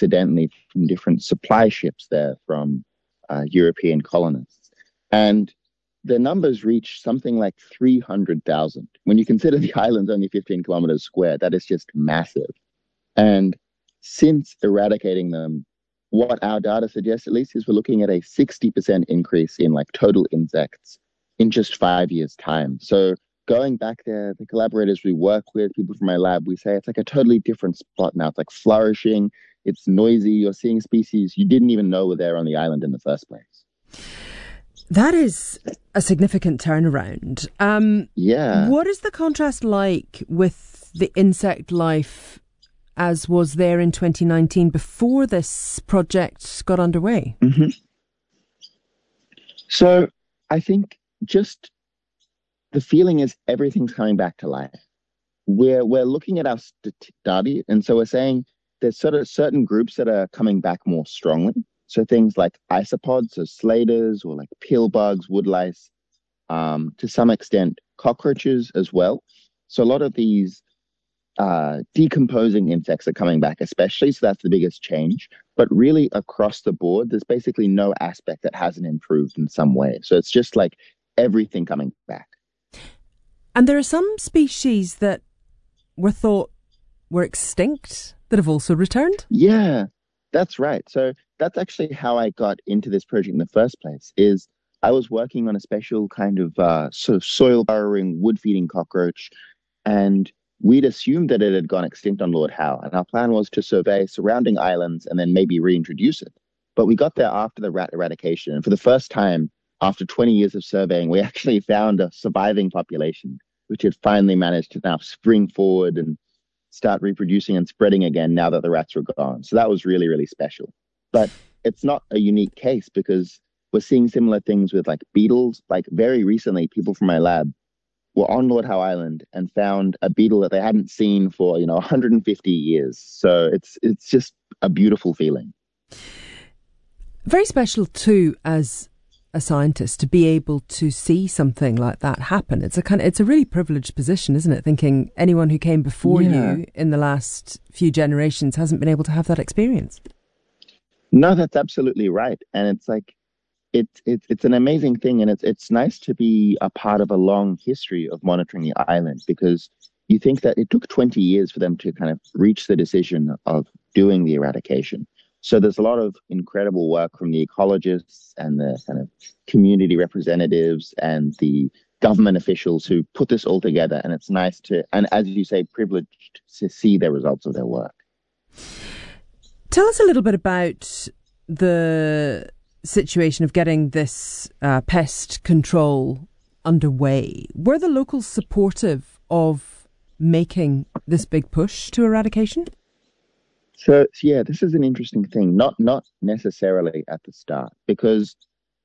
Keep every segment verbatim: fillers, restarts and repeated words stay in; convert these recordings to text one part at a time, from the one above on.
accidentally from different supply ships there from uh, European colonists. And the numbers reach something like three hundred thousand. When you consider the island's only fifteen kilometers square, that is just massive. And since eradicating them, what our data suggests, at least, is we're looking at a sixty percent increase in like total insects in just five years' time. So going back there, the collaborators we work with, people from my lab, we say it's like a totally different spot now. It's like flourishing, it's noisy, you're seeing species you didn't even know were there on the island in the first place. That is a significant turnaround. Um, yeah. What is the contrast like with the insect life as was there in twenty nineteen before this project got underway? Mm-hmm. So I think just the feeling is everything's coming back to life. We're, we're looking at our study, and so we're saying there's sort of certain groups that are coming back more strongly. So things like isopods, so slaters, or like pill bugs, woodlice, um, to some extent cockroaches as well. So a lot of these uh, decomposing insects are coming back especially, so that's the biggest change. But really across the board, there's basically no aspect that hasn't improved in some way. So it's just like everything coming back. And there are some species that were thought were extinct that have also returned? Yeah, that's right. So that's actually how I got into this project in the first place, is I was working on a special kind of uh, sort of soil burrowing, wood feeding cockroach, and we'd assumed that it had gone extinct on Lord Howe. And our plan was to survey surrounding islands and then maybe reintroduce it. But we got there after the rat eradication. And for the first time, after twenty years of surveying, we actually found a surviving population, which had finally managed to now spring forward and start reproducing and spreading again now that the rats were gone. So that was really, really special. But it's not a unique case, because we're seeing similar things with like beetles. Like very recently, people from my lab were on Lord Howe Island and found a beetle that they hadn't seen for, you know, one hundred fifty years. So it's it's just a beautiful feeling. Very special too, as a scientist, to be able to see something like that happen. It's a kind of, it's a really privileged position, isn't it? Thinking anyone who came before yeah. you in the last few generations hasn't been able to have that experience. No, that's absolutely right. And it's like, it's it's it's an amazing thing, and it's it's nice to be a part of a long history of monitoring the island, because you think that it took twenty years for them to kind of reach the decision of doing the eradication. So there's a lot of incredible work from the ecologists and the kind of community representatives and the government officials who put this all together. And it's nice to, and as you say, privileged to see the results of their work. Tell us a little bit about the situation of getting this uh, pest control underway. Were the locals supportive of making this big push to eradication? So, yeah, this is an interesting thing. Not not necessarily at the start, because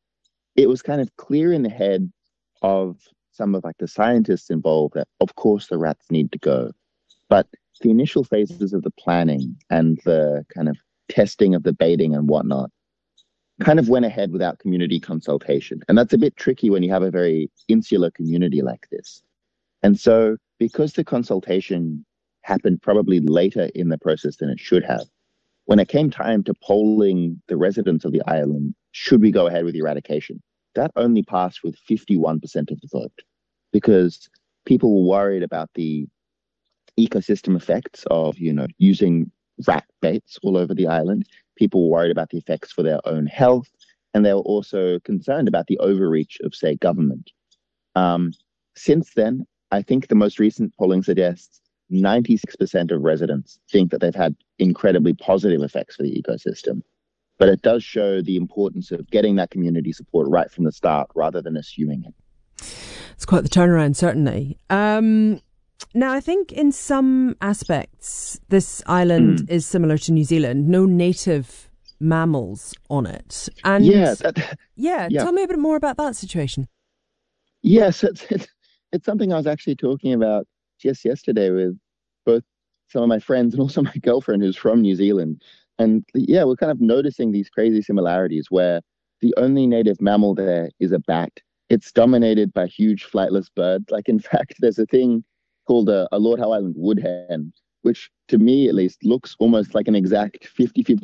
it was kind of clear in the head of some of like the scientists involved that, of course, the rats need to go. But the initial phases of the planning and the kind of testing of the baiting and whatnot kind of went ahead without community consultation. And that's a bit tricky when you have a very insular community like this. And so because the consultation happened probably later in the process than it should have, when it came time to polling the residents of the island, should we go ahead with eradication, that only passed with fifty-one percent of the vote, because people were worried about the ecosystem effects of, you know, using rat baits all over the island. People were worried about the effects for their own health, and they were also concerned about the overreach of, say, government. Um, since then, I think the most recent polling suggests ninety-six percent of residents think that they've had incredibly positive effects for the ecosystem. But it does show the importance of getting that community support right from the start, rather than assuming it. It's quite the turnaround, certainly. Um, now, I think in some aspects, this island mm. is similar to New Zealand. No native mammals on it. And yeah, that, yeah, yeah, tell me a bit more about that situation. Yes, it's, it's, it's something I was actually talking about just yesterday with both some of my friends and also my girlfriend who's from New Zealand. And yeah, we're kind of noticing these crazy similarities where the only native mammal there is a bat. It's dominated by huge flightless birds. Like, in fact, there's a thing called a, a Lord Howe Island woodhen, which to me at least looks almost like an exact fifty fifty